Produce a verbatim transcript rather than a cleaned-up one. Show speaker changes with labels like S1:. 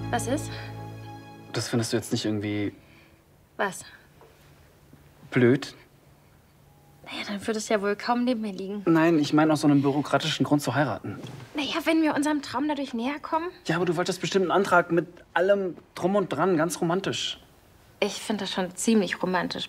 S1: Was ist?
S2: Das findest du jetzt nicht irgendwie
S1: Was?
S2: blöd?
S1: Naja, dann würde es ja wohl kaum neben mir liegen.
S2: Nein, ich meine aus so einem bürokratischen Grund zu heiraten.
S1: Naja, wenn wir unserem Traum dadurch näher kommen.
S2: Ja, aber du wolltest bestimmt einen Antrag mit allem drum und dran, ganz romantisch.
S1: Ich finde das schon ziemlich romantisch.